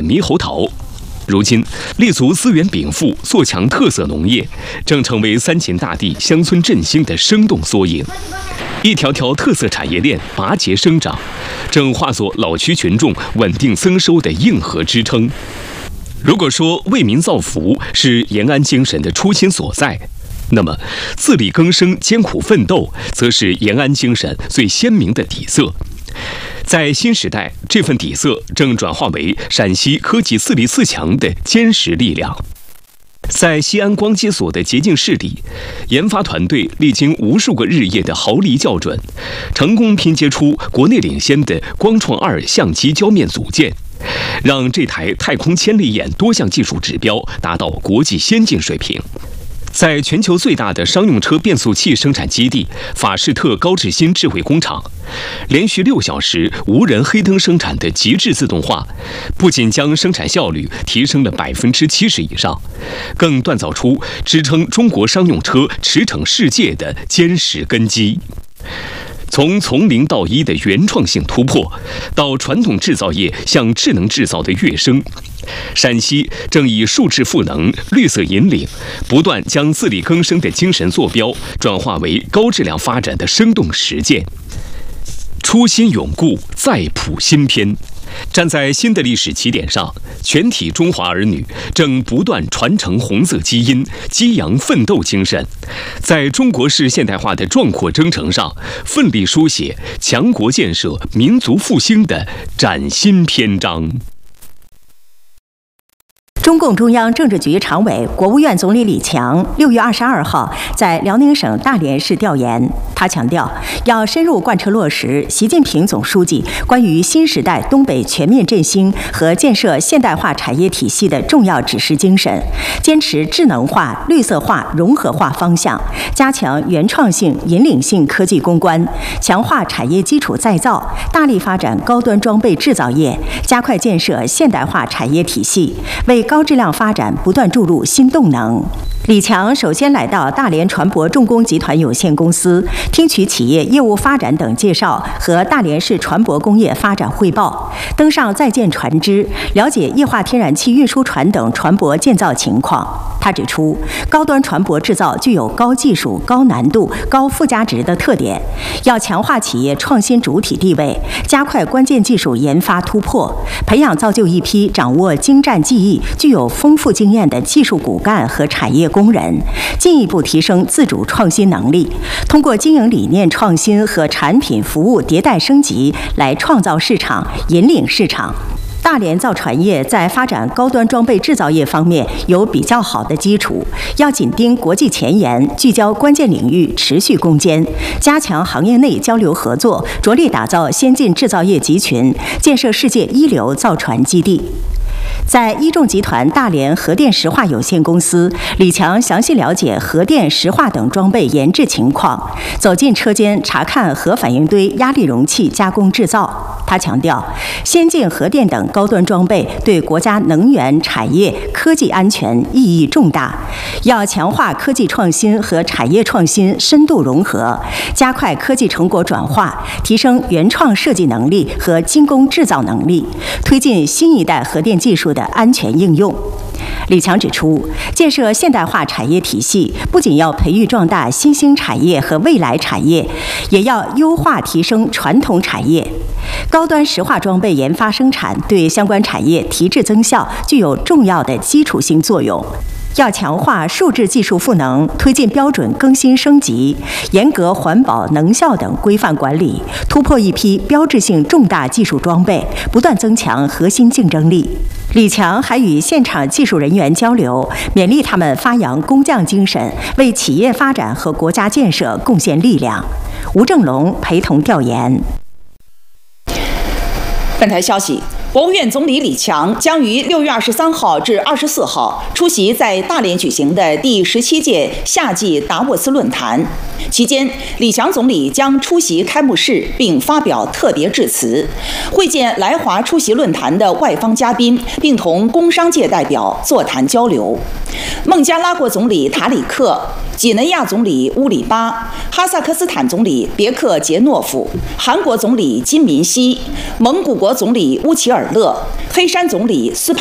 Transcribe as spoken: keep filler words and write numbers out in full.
猕猴桃。如今，立足资源禀赋，做强特色农业，正成为三秦大地乡村振兴的生动缩影。一条条特色产业链拔节生长，正化作老区群众稳定增收的硬核支撑。如果说为民造福是延安精神的初心所在，那么自力更生、艰苦奋斗，则是延安精神最鲜明的底色。在新时代，这份底色正转化为陕西科技自立自强的坚实力量。在西安光机所的洁净室里，研发团队历经无数个日夜的毫厘校准，成功拼接出国内领先的光创二相机胶面组件，让这台太空千里眼多项技术指标达到国际先进水平。在全球最大的商用车变速器生产基地法士特高志新智慧工厂，连续六小时无人黑灯生产的极致自动化，不仅将生产效率提升了百分之七十以上，更锻造出支撑中国商用车驰骋世界的坚实根基。从从零到一的原创性突破，到传统制造业向智能制造的跃升，陕西正以数质赋能、绿色引领，不断将自力更生的精神坐标转化为高质量发展的生动实践。初心永固，再谱新篇。站在新的历史起点上，全体中华儿女正不断传承红色基因，激扬奋斗精神，在中国式现代化的壮阔征程上，奋力书写强国建设、民族复兴的崭新篇章。 中共中央政治局常委、国务院总理李强六月二十二号在辽宁省大连市调研，他强调要深入贯彻落实习近平总书记关于新时代东北全面振兴和建设现代化产业体系的重要指示精神，坚持智能化、绿色化、融合化方向，加强原创性、引领性科技攻关，强化产业基础再造，大力发展高端装备制造业，加快建设现代化产业体系，为高质量发展不断注入新动能。李强首先来到大连船舶重工集团有限公司，听取企业业务发展等介绍和大连市船舶工业发展汇报，登上在建船只，了解液化天然气运输船等船舶建造情况。他指出，高端船舶制造具有高技术、高难度、高附加值的特点，要强化企业创新主体地位，加快关键技术研发突破，培养造就一批掌握精湛技艺、具有丰富经验的技术骨干和产业工人，进一步提升自主创新能力，通过经营理念创新和产品服务迭代升级来创造市场、引领市场。大连造船业在发展高端装备制造业方面有比较好的基础，要紧盯国际前沿，聚焦关键领域，持续攻坚，加强行业内交流合作，着力打造先进制造业集群，建设世界一流造船基地。在一众集团大连核电石化有限公司，李强详细了解核电、石化等装备研制情况，走进车间查看核反应堆压力容器加工制造。他强调，先进核电等高端装备对国家能源、产业、科技安全意义重大，要强化科技创新和产业创新深度融合，加快科技成果转化，提升原创设计能力和精工制造能力，推进新一代核电技术的安全应用。李强指出，建设现代化产业体系，不仅要培育壮大新兴产业和未来产业，也要优化提升传统产业。高端石化装备研发生产对相关产业提质增效具有重要的基础性作用。要强化数质技术赋能，推进标准更新升级，严格环保、能效等规范管理，突破一批标志性重大技术装备，不断增强核心竞争力。李强还与现场技术人员交流，勉励他们发扬工匠精神，为企业发展和国家建设贡献力量。吴正龙陪同调研。 本台消息，国务院总理李强将于六月二十三号至二十四号出席在大连举行的第十七届夏季达沃斯论坛。期间，李强总理将出席开幕式并发表特别致辞，会见来华出席论坛的外方嘉宾，并同工商界代表座谈交流。孟加拉国总理塔里克、几内亚总理乌里巴、哈萨克斯坦总理别克杰诺夫、韩国总理金民希、蒙古国总理乌齐尔勒、黑山总理斯